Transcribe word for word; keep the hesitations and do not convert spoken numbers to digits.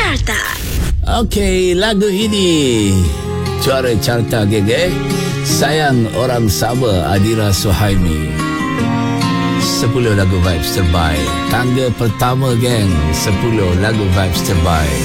Carta. Okey, lagu ini juara carta gege. Sayang Orang Sabah, Adira Suhaimi. Sepuluh lagu vibes terbaik. Tangga pertama, geng. Sepuluh lagu vibes terbaik.